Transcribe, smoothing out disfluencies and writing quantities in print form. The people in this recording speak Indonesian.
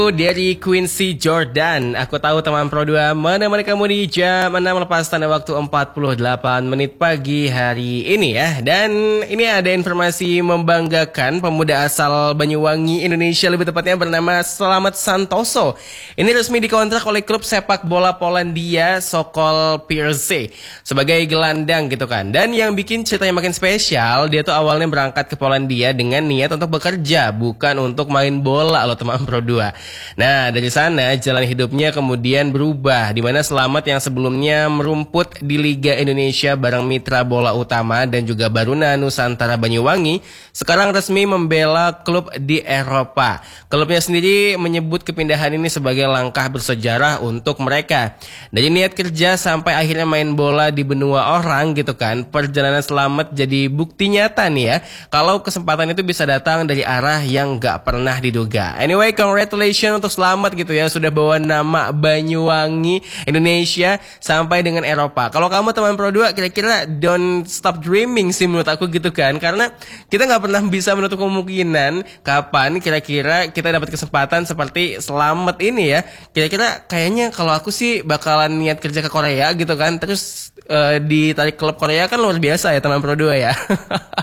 Dari Quincy Jordan. Aku tahu teman Pro 2 menemani kamu di jam 6 lepas tanda waktu 48 menit pagi hari ini ya. Dan ini ada informasi membanggakan, pemuda asal Banyuwangi, Indonesia lebih tepatnya bernama Slamet Santoso. Ini resmi dikontrak oleh klub sepak bola Polandia Sokol Pierze sebagai gelandang gitu kan. Dan yang bikin ceritanya makin spesial, dia tuh awalnya berangkat ke Polandia dengan niat untuk bekerja, bukan untuk main bola loh teman Pro 2. Nah, dari sana jalan hidupnya kemudian berubah, di mana Slamet yang sebelumnya merumput di Liga Indonesia bareng mitra bola utama dan juga Baruna Nusantara Banyuwangi, sekarang resmi membela klub di Eropa. Klubnya sendiri menyebut kepindahan ini sebagai langkah bersejarah untuk mereka. Dari niat kerja sampai akhirnya main bola di benua orang gitu kan, perjalanan Slamet jadi bukti nyata nih ya, kalau kesempatan itu bisa datang dari arah yang gak pernah diduga. Anyway, congratulations untuk Slamet gitu ya, sudah bawa nama Banyuwangi Indonesia sampai dengan Eropa. Kalau kamu teman Pro 2 kira-kira don't stop dreaming sih menurut aku gitu kan, karena kita nggak pernah bisa menutup kemungkinan kapan kira-kira kita dapat kesempatan seperti Slamet ini ya. Kira-kira kayaknya kalau aku sih bakalan niat kerja ke Korea gitu kan, terus ditarik klub Korea kan luar biasa ya teman Pro 2 ya.